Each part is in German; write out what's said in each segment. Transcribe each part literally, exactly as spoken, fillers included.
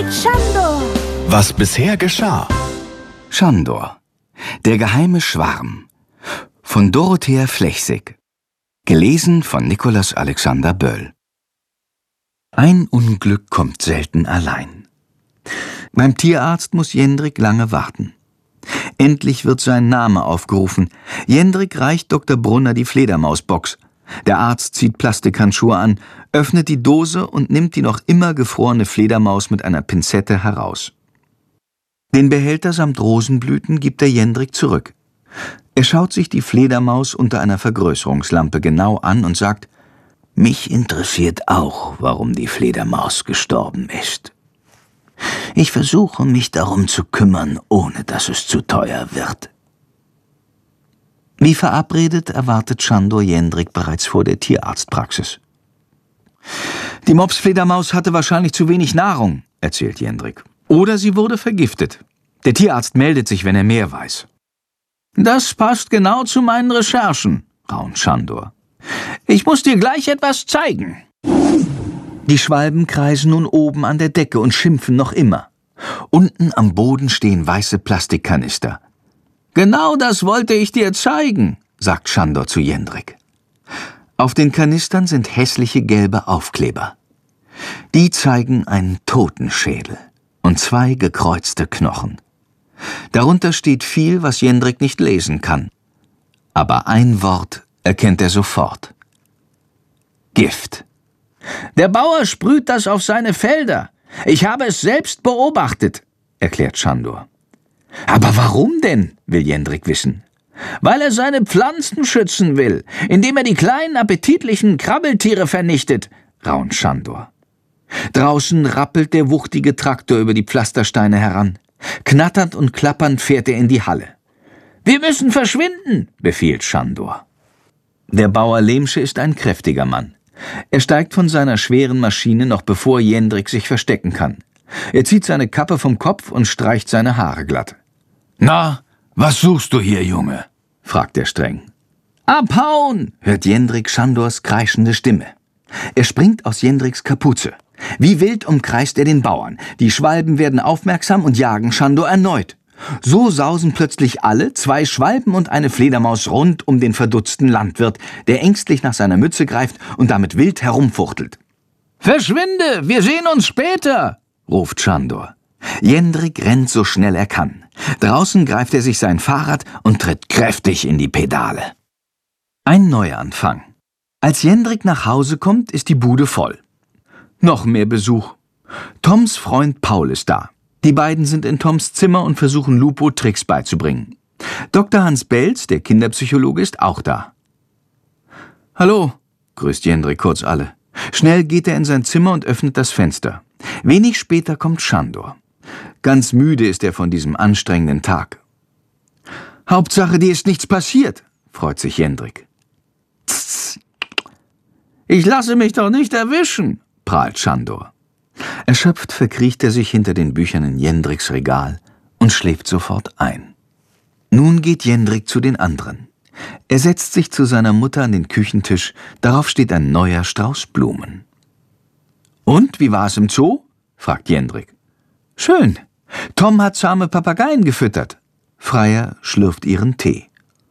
Schandor. Was bisher geschah. Schandor, der geheime Schwarm von Dorothea Flechsig. Gelesen von Nikolaus Alexander Böll. Ein Unglück kommt selten allein. Beim Tierarzt muss Jendrik lange warten. Endlich wird sein Name aufgerufen. Jendrik reicht Doktor Brunner die Fledermausbox. Der Arzt zieht Plastikhandschuhe an, öffnet die Dose und nimmt die noch immer gefrorene Fledermaus mit einer Pinzette heraus. Den Behälter samt Rosenblüten gibt er Jendrik zurück. Er schaut sich die Fledermaus unter einer Vergrößerungslampe genau an und sagt: »Mich interessiert auch, warum die Fledermaus gestorben ist. Ich versuche, mich darum zu kümmern, ohne dass es zu teuer wird.« Wie verabredet erwartet Schandor Jendrik bereits vor der Tierarztpraxis. »Die Mopsfledermaus hatte wahrscheinlich zu wenig Nahrung«, erzählt Jendrik. »Oder sie wurde vergiftet. Der Tierarzt meldet sich, wenn er mehr weiß.« »Das passt genau zu meinen Recherchen«, raunt Schandor. »Ich muss dir gleich etwas zeigen.« Die Schwalben kreisen nun oben an der Decke und schimpfen noch immer. Unten am Boden stehen weiße Plastikkanister. »Genau das wollte ich dir zeigen«, sagt Schandor zu Jendrik. Auf den Kanistern sind hässliche gelbe Aufkleber. Die zeigen einen Totenschädel und zwei gekreuzte Knochen. Darunter steht viel, was Jendrik nicht lesen kann. Aber ein Wort erkennt er sofort: Gift. »Der Bauer sprüht das auf seine Felder. Ich habe es selbst beobachtet«, erklärt Schandor. »Aber warum denn?«, will Jendrik wissen. »Weil er seine Pflanzen schützen will, indem er die kleinen appetitlichen Krabbeltiere vernichtet«, raunt Schandor. Draußen rappelt der wuchtige Traktor über die Pflastersteine heran. Knatternd und klappernd fährt er in die Halle. »Wir müssen verschwinden«, befiehlt Schandor. Der Bauer Lehmsche ist ein kräftiger Mann. Er steigt von seiner schweren Maschine, noch bevor Jendrik sich verstecken kann. Er zieht seine Kappe vom Kopf und streicht seine Haare glatt. »Na, was suchst du hier, Junge?« fragt er streng. »Abhauen«, hört Jendrik Schandors kreischende Stimme. Er springt aus Jendriks Kapuze. Wie wild umkreist er den Bauern. Die Schwalben werden aufmerksam und jagen Schandor erneut. So sausen plötzlich alle, zwei Schwalben und eine Fledermaus, rund um den verdutzten Landwirt, der ängstlich nach seiner Mütze greift und damit wild herumfuchtelt. »Verschwinde, wir sehen uns später«, ruft Schandor. Jendrik rennt so schnell er kann. Draußen greift er sich sein Fahrrad und tritt kräftig in die Pedale. Ein Neuanfang. Als Jendrik nach Hause kommt, ist die Bude voll. Noch mehr Besuch. Toms Freund Paul ist da. Die beiden sind in Toms Zimmer und versuchen Lupo Tricks beizubringen. Doktor Hans Belz, der Kinderpsychologe, ist auch da. »Hallo«, grüßt Jendrik kurz alle. Schnell geht er in sein Zimmer und öffnet das Fenster. Wenig später kommt Schandor. Ganz müde ist er von diesem anstrengenden Tag. »Hauptsache, dir ist nichts passiert«, freut sich Jendrik. »Tss, ich lasse mich doch nicht erwischen«, prahlt Schandor. Erschöpft verkriecht er sich hinter den Büchern in Jendriks Regal und schläft sofort ein. Nun geht Jendrik zu den anderen. Er setzt sich zu seiner Mutter an den Küchentisch, darauf steht ein neuer Strauß Blumen. »Und, wie war es im Zoo?« fragt Jendrik. »Schön. Tom hat zahme Papageien gefüttert.« Freier schlürft ihren Tee.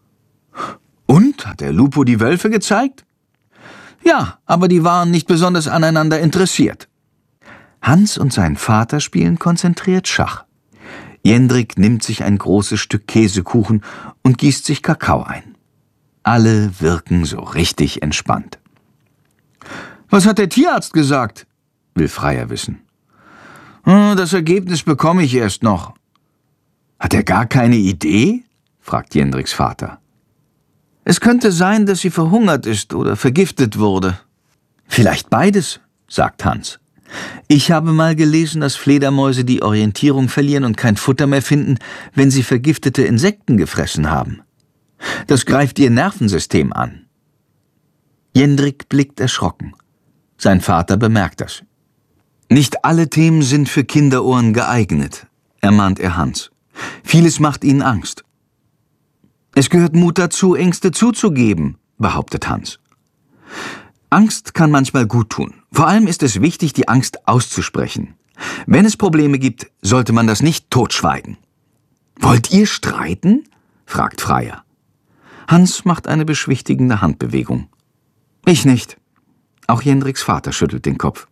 »Und, hat der Lupo die Wölfe gezeigt?« »Ja, aber die waren nicht besonders aneinander interessiert.« Hans und sein Vater spielen konzentriert Schach. Jendrik nimmt sich ein großes Stück Käsekuchen und gießt sich Kakao ein. Alle wirken so richtig entspannt. »Was hat der Tierarzt gesagt?« will Freier wissen. »Das Ergebnis bekomme ich erst noch.« »Hat er gar keine Idee?« fragt Jendriks Vater. »Es könnte sein, dass sie verhungert ist oder vergiftet wurde.« »Vielleicht beides«, sagt Hans. »Ich habe mal gelesen, dass Fledermäuse die Orientierung verlieren und kein Futter mehr finden, wenn sie vergiftete Insekten gefressen haben. Das greift ihr Nervensystem an.« Jendrik blickt erschrocken. Sein Vater bemerkt das. »Nicht alle Themen sind für Kinderohren geeignet«, ermahnt er Hans. »Vieles macht ihnen Angst.« »Es gehört Mut dazu, Ängste zuzugeben«, behauptet Hans. »Angst kann manchmal gut tun. Vor allem ist es wichtig, die Angst auszusprechen. Wenn es Probleme gibt, sollte man das nicht totschweigen. »Wollt ihr streiten?« fragt Freier. Hans macht eine beschwichtigende Handbewegung. »Ich nicht.« Auch Jendriks Vater schüttelt den Kopf.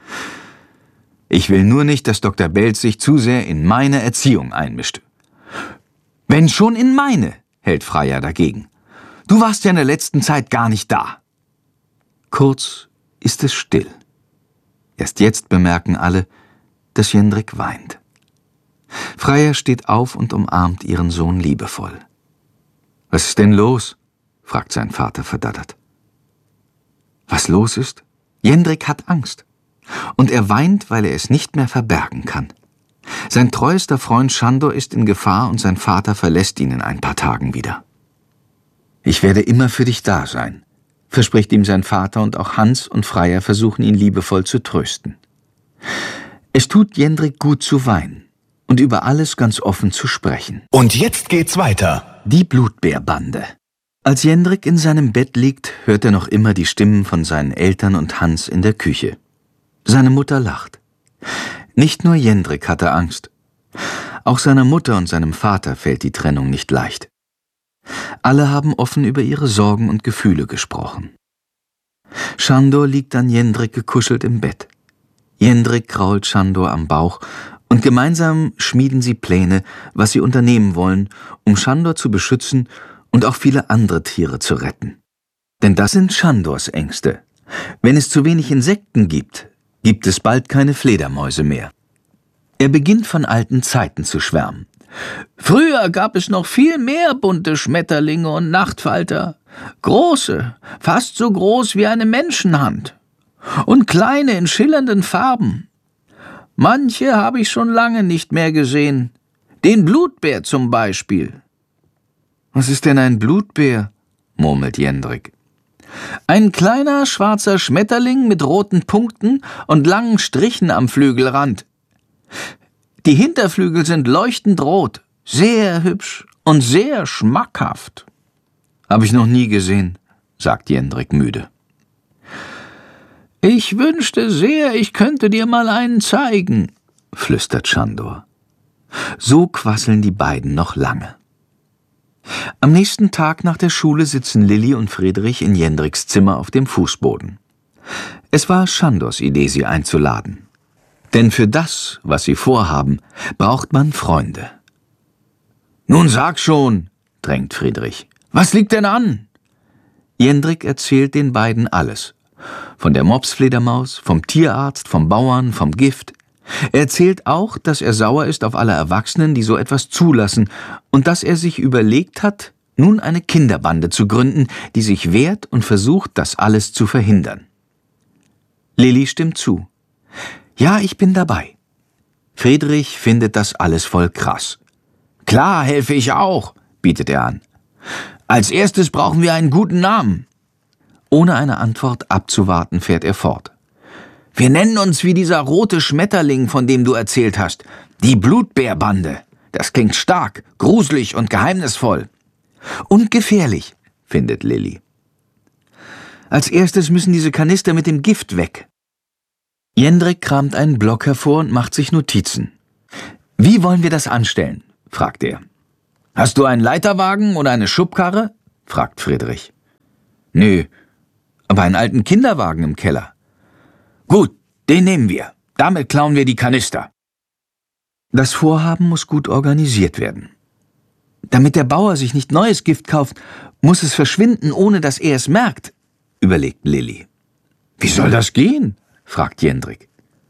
»Ich will nur nicht, dass Doktor Belz sich zu sehr in meine Erziehung einmischt.« »Wenn schon in meine«, hält Freier dagegen. »Du warst ja in der letzten Zeit gar nicht da.« Kurz ist es still. Erst jetzt bemerken alle, dass Jendrik weint. Freier steht auf und umarmt ihren Sohn liebevoll. »Was ist denn los?« fragt sein Vater verdattert. Was los ist? Jendrik hat Angst. Und er weint, weil er es nicht mehr verbergen kann. Sein treuester Freund Sándor ist in Gefahr und sein Vater verlässt ihn in ein paar Tagen wieder. »Ich werde immer für dich da sein«, verspricht ihm sein Vater, und auch Hans und Freier versuchen ihn liebevoll zu trösten. Es tut Jendrik gut zu weinen und über alles ganz offen zu sprechen. Und jetzt geht's weiter. Die Blutbärbande. Als Jendrik in seinem Bett liegt, hört er noch immer die Stimmen von seinen Eltern und Hans in der Küche. Seine Mutter lacht. Nicht nur Jendrik hatte Angst. Auch seiner Mutter und seinem Vater fällt die Trennung nicht leicht. Alle haben offen über ihre Sorgen und Gefühle gesprochen. Sándor liegt an Jendrik gekuschelt im Bett. Jendrik krault Sándor am Bauch und gemeinsam schmieden sie Pläne, was sie unternehmen wollen, um Sándor zu beschützen und auch viele andere Tiere zu retten. Denn das sind Sándors Ängste. Wenn es zu wenig Insekten gibt, gibt es bald keine Fledermäuse mehr. Er beginnt von alten Zeiten zu schwärmen. Früher gab es noch viel mehr bunte Schmetterlinge und Nachtfalter. Große, fast so groß wie eine Menschenhand. Und kleine in schillernden Farben. Manche habe ich schon lange nicht mehr gesehen. Den Blutbär zum Beispiel. »Was ist denn ein Blutbär?« murmelt Jendrik. »Ein kleiner, schwarzer Schmetterling mit roten Punkten und langen Strichen am Flügelrand. Die Hinterflügel sind leuchtend rot, sehr hübsch und sehr schmackhaft.« »Habe ich noch nie gesehen«, sagt Jendrik müde. »Ich wünschte sehr, ich könnte dir mal einen zeigen«, flüstert Sándor. So quasseln die beiden noch lange. Am nächsten Tag nach der Schule sitzen Lilli und Friedrich in Jendriks Zimmer auf dem Fußboden. Es war Sándors Idee, sie einzuladen. Denn für das, was sie vorhaben, braucht man Freunde. »Nun sag schon«, drängt Friedrich. »Was liegt denn an?« Jendrik erzählt den beiden alles. Von der Mopsfledermaus, vom Tierarzt, vom Bauern, vom Gift. Er erzählt auch, dass er sauer ist auf alle Erwachsenen, die so etwas zulassen, und dass er sich überlegt hat, nun eine Kinderbande zu gründen, die sich wehrt und versucht, das alles zu verhindern. Lilli stimmt zu. »Ja, ich bin dabei.« Friedrich findet das alles voll krass. »Klar, helfe ich auch«, bietet er an. »Als erstes brauchen wir einen guten Namen.« Ohne eine Antwort abzuwarten, fährt er fort. »Wir nennen uns wie dieser rote Schmetterling, von dem du erzählt hast. Die Blutbärbande. Das klingt stark, gruselig und geheimnisvoll.« »Und gefährlich«, findet Lilli. »Als erstes müssen diese Kanister mit dem Gift weg.« Jendrik kramt einen Block hervor und macht sich Notizen. »Wie wollen wir das anstellen?« fragt er. »Hast du einen Leiterwagen oder eine Schubkarre?« fragt Friedrich. »Nö, aber einen alten Kinderwagen im Keller.« »Gut, den nehmen wir. Damit klauen wir die Kanister.« Das Vorhaben muss gut organisiert werden. Damit der Bauer sich nicht neues Gift kauft, muss es verschwinden, ohne dass er es merkt, überlegt Lilli. »Wie soll das gehen?« fragt Jendrik.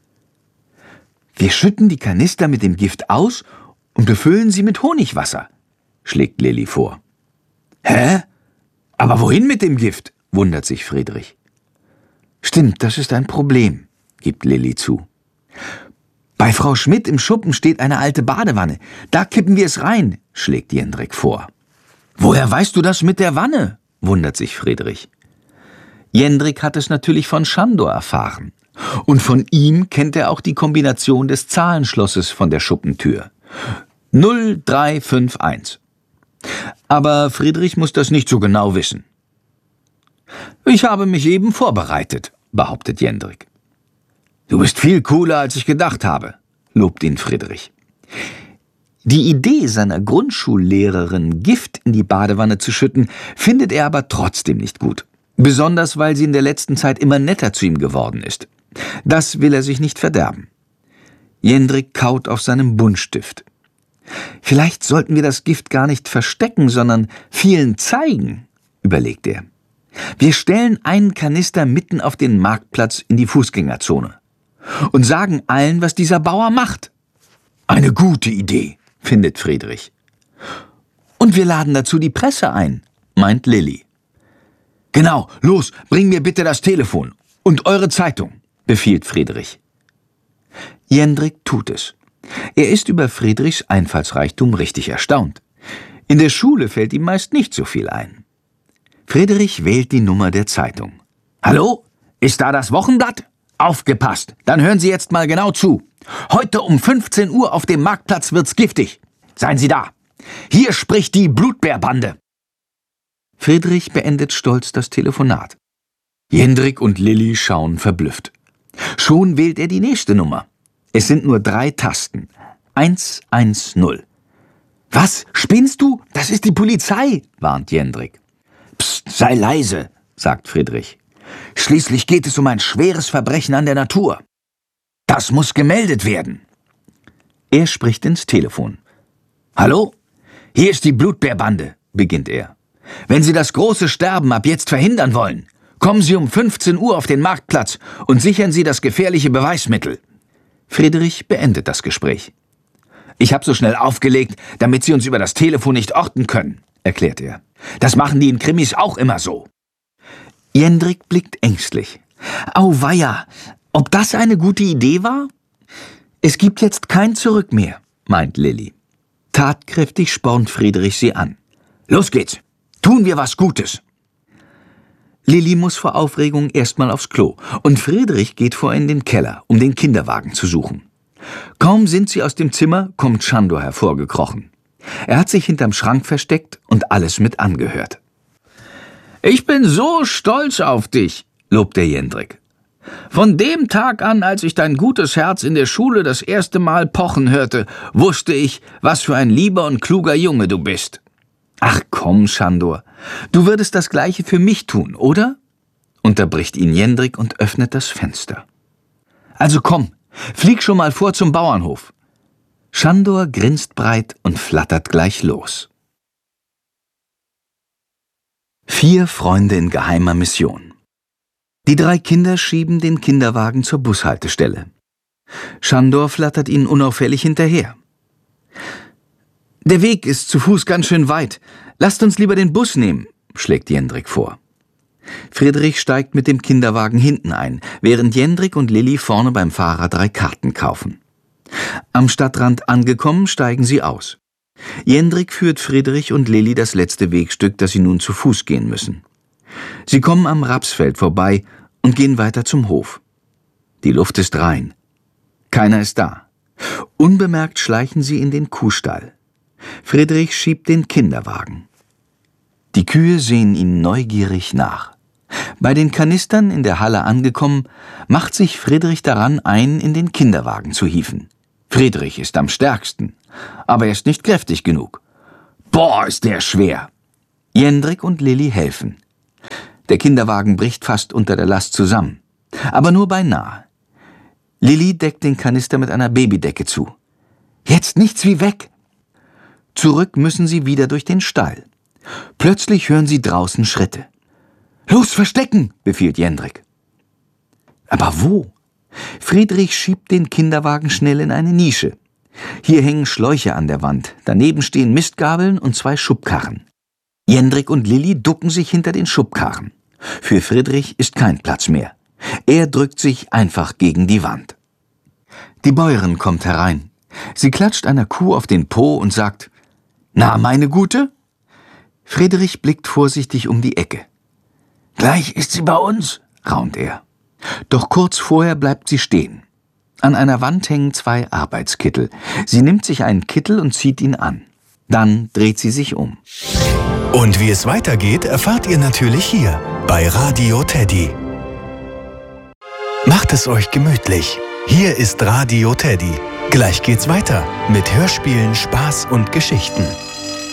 »Wir schütten die Kanister mit dem Gift aus und befüllen sie mit Honigwasser«, schlägt Lilli vor. »Hä? Aber wohin mit dem Gift?« wundert sich Friedrich. »Stimmt, das ist ein Problem«, gibt Lilli zu. »Bei Frau Schmidt im Schuppen steht eine alte Badewanne. Da kippen wir es rein«, schlägt Jendrik vor. »Woher weißt du das mit der Wanne?« wundert sich Friedrich. Jendrik hat es natürlich von Sándor erfahren. Und von ihm kennt er auch die Kombination des Zahlenschlosses von der Schuppentür. null drei fünf eins. Aber Friedrich muss das nicht so genau wissen. »Ich habe mich eben vorbereitet«, behauptet Jendrik. Du bist viel cooler, als ich gedacht habe, lobt ihn Friedrich. Die Idee seiner Grundschullehrerin, Gift in die Badewanne zu schütten, findet er aber trotzdem nicht gut. Besonders, weil sie in der letzten Zeit immer netter zu ihm geworden ist. Das will er sich nicht verderben. Jendrik kaut auf seinem Buntstift. Vielleicht sollten wir das Gift gar nicht verstecken, sondern vielen zeigen, überlegt er. Wir stellen einen Kanister mitten auf den Marktplatz in die Fußgängerzone und sagen allen, was dieser Bauer macht. Eine gute Idee, findet Friedrich. Und wir laden dazu die Presse ein, meint Lilli. Genau, los, bring mir bitte das Telefon und eure Zeitung, befiehlt Friedrich. Jendrik tut es. Er ist über Friedrichs Einfallsreichtum richtig erstaunt. In der Schule fällt ihm meist nicht so viel ein. Friedrich wählt die Nummer der Zeitung. Hallo? Ist da das Wochenblatt? Aufgepasst, dann hören Sie jetzt mal genau zu. Heute um fünfzehn Uhr auf dem Marktplatz wird's giftig. Seien Sie da. Hier spricht die Blutbärbande. Friedrich beendet stolz das Telefonat. Jendrik und Lilli schauen verblüfft. Schon wählt er die nächste Nummer. Es sind nur drei Tasten. eins eins null. Was, spinnst du? Das ist die Polizei, warnt Jendrik. Psst, sei leise, sagt Friedrich. Schließlich geht es um ein schweres Verbrechen an der Natur. Das muss gemeldet werden. Er spricht ins Telefon. Hallo? Hier ist die Blutbärbande, beginnt er. Wenn Sie das große Sterben ab jetzt verhindern wollen, kommen Sie um fünfzehn Uhr auf den Marktplatz und sichern Sie das gefährliche Beweismittel. Friedrich beendet das Gespräch. Ich habe so schnell aufgelegt, damit Sie uns über das Telefon nicht orten können, erklärt er. Das machen die in Krimis auch immer so. Jendrik blickt ängstlich. Auweia, ob das eine gute Idee war? Es gibt jetzt kein Zurück mehr, meint Lilli. Tatkräftig spornt Friedrich sie an. Los geht's, tun wir was Gutes. Lilli muss vor Aufregung erstmal aufs Klo und Friedrich geht vor in den Keller, um den Kinderwagen zu suchen. Kaum sind sie aus dem Zimmer, kommt Sándor hervorgekrochen. Er hat sich hinterm Schrank versteckt und alles mit angehört. Ich bin so stolz auf dich, lobt der Jendrik. Von dem Tag an, als ich dein gutes Herz in der Schule das erste Mal pochen hörte, wusste ich, was für ein lieber und kluger Junge du bist. Ach komm, Sándor, du würdest das Gleiche für mich tun, oder? Unterbricht ihn Jendrik und öffnet das Fenster. Also komm, flieg schon mal vor zum Bauernhof. Sándor grinst breit und flattert gleich los. Vier Freunde in geheimer Mission. Die drei Kinder schieben den Kinderwagen zur Bushaltestelle. Sándor flattert ihnen unauffällig hinterher. Der Weg ist zu Fuß ganz schön weit. Lasst uns lieber den Bus nehmen, schlägt Jendrik vor. Friedrich steigt mit dem Kinderwagen hinten ein, während Jendrik und Lilli vorne beim Fahrer drei Karten kaufen. Am Stadtrand angekommen, steigen sie aus. Jendrik führt Friedrich und Lilli das letzte Wegstück, das sie nun zu Fuß gehen müssen. Sie kommen am Rapsfeld vorbei und gehen weiter zum Hof. Die Luft ist rein. Keiner ist da. Unbemerkt schleichen sie in den Kuhstall. Friedrich schiebt den Kinderwagen. Die Kühe sehen ihnen neugierig nach. Bei den Kanistern in der Halle angekommen, macht sich Friedrich daran, einen in den Kinderwagen zu hieven. Friedrich ist am stärksten, aber er ist nicht kräftig genug. Boah, ist der schwer! Jendrik und Lilli helfen. Der Kinderwagen bricht fast unter der Last zusammen, aber nur beinahe. Lilli deckt den Kanister mit einer Babydecke zu. Jetzt nichts wie weg! Zurück müssen sie wieder durch den Stall. Plötzlich hören sie draußen Schritte. »Los, verstecken«, befiehlt Jendrik. Aber wo? Friedrich schiebt den Kinderwagen schnell in eine Nische. Hier hängen Schläuche an der Wand, daneben stehen Mistgabeln und zwei Schubkarren. Jendrik und Lilli ducken sich hinter den Schubkarren. Für Friedrich ist kein Platz mehr. Er drückt sich einfach gegen die Wand. Die Bäuerin kommt herein. Sie klatscht einer Kuh auf den Po und sagt, »Na, meine Gute?« Friedrich blickt vorsichtig um die Ecke. »Gleich ist sie bei uns«, raunt er. Doch kurz vorher bleibt sie stehen. An einer Wand hängen zwei Arbeitskittel. Sie nimmt sich einen Kittel und zieht ihn an. Dann dreht sie sich um. Und wie es weitergeht, erfahrt ihr natürlich hier bei Radio Teddy. Macht es euch gemütlich. Hier ist Radio Teddy. Gleich geht's weiter mit Hörspielen, Spaß und Geschichten.